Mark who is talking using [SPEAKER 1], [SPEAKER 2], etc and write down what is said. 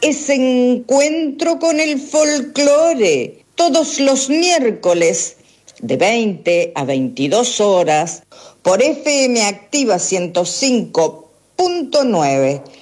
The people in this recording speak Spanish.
[SPEAKER 1] ese encuentro con el folclore, todos los miércoles de 20 a 22 horas por FM Activa 105.9,